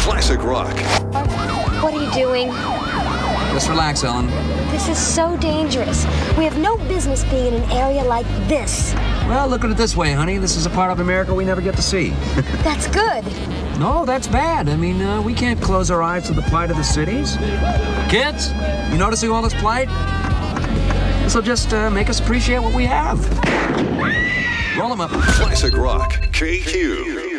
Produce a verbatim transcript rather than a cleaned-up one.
Classic rock. What are you doing? Just relax, Ellen. This is so dangerous. We have no business being in an area like this. Well, look at it this way, honey. This is a part of America we never get to see. That's good. No, that's bad. I mean, uh, we can't close our eyes to the plight of the cities. Kids, you noticing all this plight? This'll just uh, make us appreciate what we have. Roll them up. Classic rock. K Q.